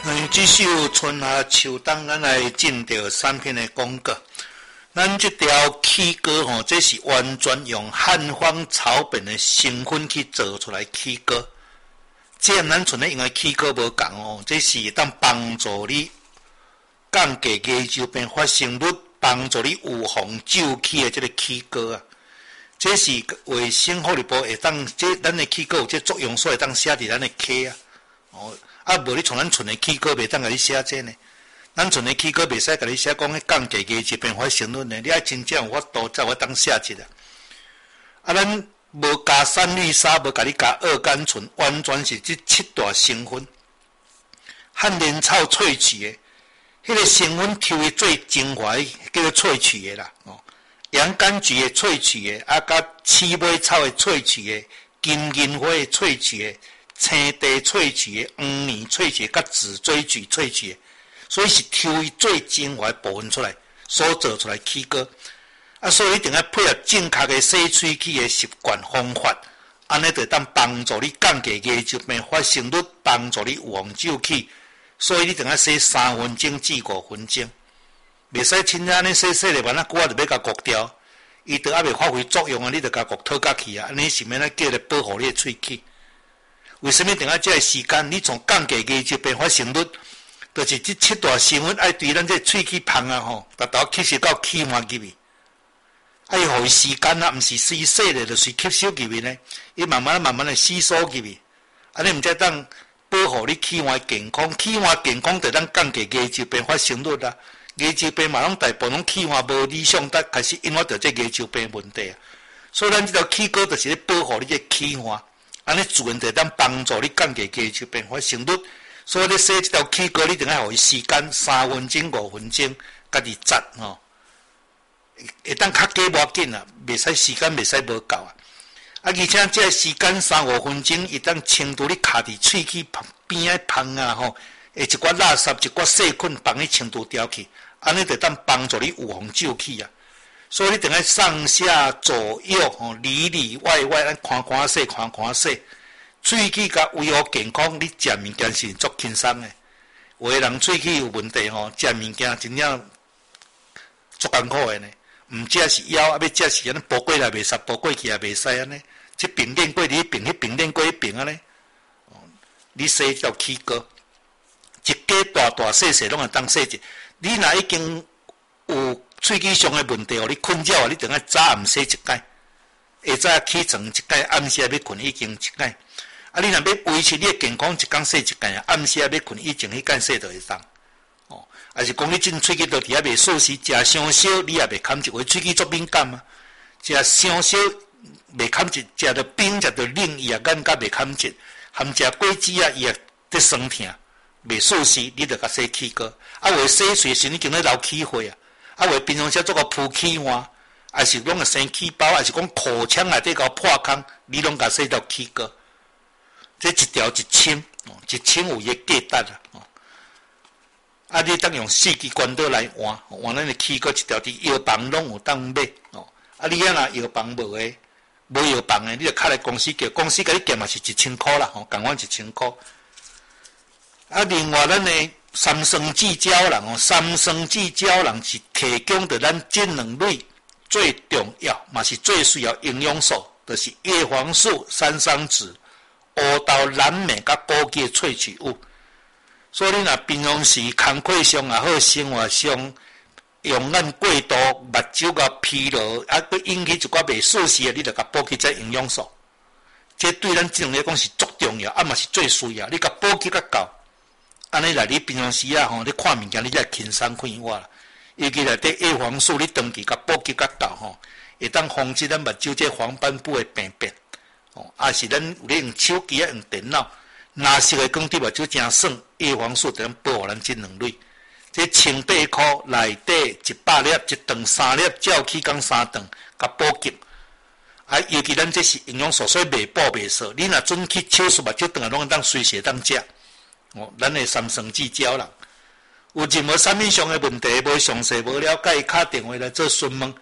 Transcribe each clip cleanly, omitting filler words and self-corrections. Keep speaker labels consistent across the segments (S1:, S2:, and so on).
S1: 这首春夏秋冬，咱来进到3篇的广告。咱这条起歌吼，这是完全用汉方草本的成分去做出来起歌。这样咱剩咧用的起歌无共哦，这是当帮助你降低牙周病发生率，帮助你预防皱起的这个起歌啊。这是卫生福利部会当这咱的起歌有这作用，所以当写伫咱的课啊。哦，啊无你从咱剩的起歌袂当甲你写这呢？咱剩的起歌袂使甲你写讲迄降低牙周病发生率呢？你爱真正有法度才有当写一个。啊，咱无加山绿沙，无甲你加二甘醇，完全是这7大成分。汉莲草萃取的，迄个成分抽的最精华，叫做萃取的啦。哦，洋甘菊的萃取的，啊，甲刺尾草的萃取的，金银花的萃取的，青地萃取的，黄泥萃取的，甲紫锥菊萃取的，所以是抽伊最精华的部分出来，所做出来起歌。啊，所以一定要配合正确的洗喙齿的习惯方法，安尼就当帮助你降低牙周病发生率，帮助你预防皱起。所以你一定要洗3分钟至5分钟，袂使亲安尼洗咧，完啊久啊就要甲焗掉，伊就还袂发挥作用啊，你就甲焗透甲去啊，安尼是免咱叫来保护你的喙齿。为什么一定要这个时间？你从降低牙周病发生率，就是这7大成分爱对咱这喙齿芳啊吼，达到吸收到气环入去。啊，伊互伊时间啊，毋是水洗咧，就是吸收入去呢。伊慢慢的吸收入去，安尼毋才当保护你气管健康。气管健康就当降低牙周病发生率啦。牙周病嘛，拢大部分拢气管无理想，才开始引发到这牙周病问题啊。所以咱这条气管就是咧保护你这气管，安尼自然就当帮助你降低牙周病发生率。所以你洗这条气管，你一定要互伊时间3分钟、5分钟，家己扎吼。会当较加无要紧啊，袂使时间袂使无够啊！啊，而且这个时间3-5分钟，伊当清除你卡伫喙齿边仔芳啊吼，一寡垃圾、一寡细菌，帮你清除掉去，安尼就当帮助你预防皱起啊！所以你定爱上下左右吼，里里外外，咱看看洗，看看洗，喙齿甲维护健康，你食物件是足轻松的。有的人喙齿有问题吼，食物件真正足艰苦的呢。毋食是枵，啊要食是安尼剥过来袂使，剥过去也袂使安尼。这平练过你平，迄平练过迄平安尼。你洗这条起膏，一家大大细细拢会当洗者。你若已经有喙齿上的问题，互你困扰啊，你等下早暗洗一摆，下早起床一摆，暗时要困已经一摆。啊，你若要维持你的健康，一工洗一摆啊，暗时要困以前迄摆洗就会当。还是讲你真喙齿都伫遐袂舒适，食伤少你也袂堪一回，喙齿足敏感啊。食伤少袂堪一，食着冰食着冷伊也眼甲袂堪一，含食果子啊伊也得酸痛，袂舒适，你着甲洗气膏。啊，为洗喙时你经咧流气血啊，啊为平常时做个铺气换，还是拢个生气包，还是讲口腔内底甲破空，你拢甲洗条气膏。这一条1千有伊个价值啊。啊，你当用4支管道来换咱的气膏一条伫药房拢有当买哦。啊，你若药房无诶，无药房诶，你着敲来公司叫公司甲你价嘛是1000块啦，吼，共阮1000块。啊，另外咱的三酸脂胶囊哦，三酸脂胶囊是提供着咱这两类最重要，嘛是最需要营养素，就是叶黄素、山桑子、乌豆、蓝莓甲枸杞的萃取物。所以你若平常时工课上也好，生活上用眼过度、目睭甲疲劳，啊，佮引起一寡袂舒适的，你着甲补给这营养素。这对咱这种来讲是足重要，啊嘛是最需要。你甲补给较够，安尼来你平常时啊吼，你看物件你才轻松快活啦。尤其内底叶黄素，你长期甲补给较够吼，会当防止咱目睭这黄斑部的病变。哦，啊是咱有咧用手机啊用电脑。若是会讲对目睭真爽，叶黄素就能保护咱这两类。这1,800块内底100粒，一顿3粒，照起讲3顿，甲补给。啊，尤其咱这是营养素，所以袂补袂少。你若准去手术目睭顿啊，拢当随时当食。哦，咱的三酸脂胶囊，有任何产品上的问题，无详细无了解，打电话来做询问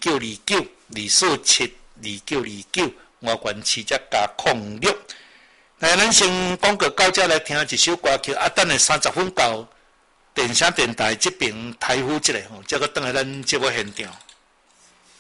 S1: ，247-2929，247-2929，外观市价加06。 来，咱先广告到这来听一首歌曲，啊，等下30分到电声电台这边台呼一下吼，再个等下咱节目现场。